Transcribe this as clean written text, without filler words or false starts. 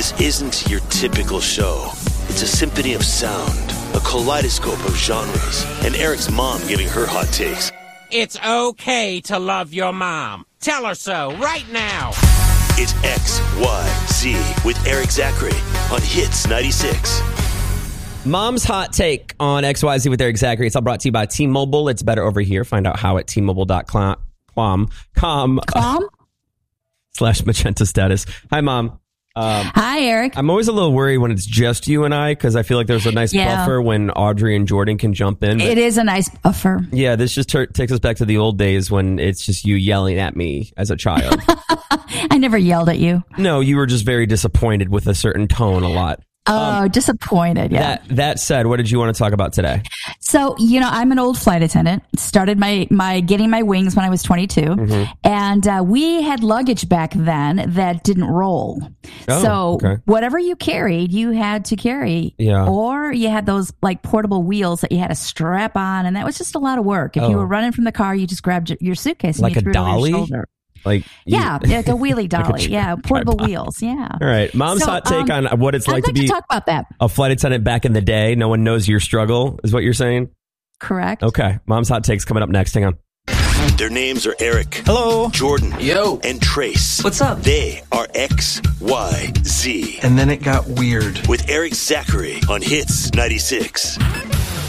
This isn't your typical show. It's a symphony of sound, a kaleidoscope of genres, and Eric's mom giving her hot takes. It's okay to love your mom. Tell her so right now. It's XYZ with Eric Zachary on Hits 96. Mom's Hot Take on XYZ with Eric Zachary. It's all brought to you by T-Mobile. It's better over here. Find out how at T-Mobile.com / magenta status. Hi, Mom. Hi, Eric. I'm always a little worried when it's just you and I because I feel like there's a nice buffer when Audrey and Jordan can jump in. It is a nice buffer. Yeah, this just takes us back to the old days when it's just you yelling at me as a child. I never yelled at you. No, you were just very disappointed with a certain tone a lot. Oh, disappointed. Yeah. That said, what did you want to talk about today? So, I'm an old flight attendant. Started my getting my wings when I was 22. Mm-hmm. And we had luggage back then that didn't roll. Whatever you carried, you had to carry. Yeah. Or you had those like portable wheels that you had to strap on. And that was just a lot of work. If you were running from the car, you just grabbed your suitcase and like you threw a dolly? it over your shoulder. Like like a wheelie dolly. Portable wheels. Yeah. All right. Mom's hot take on what it's like to be talk about that. A flight attendant back in the day. No one knows your struggle is what you're saying? Correct. Okay. Mom's hot take's coming up next. Hang on. Their names are Eric. Hello. Jordan. Yo. And Trace. What's up? They are XYZ. And then it got weird. With Eric Zachary on Hits 96.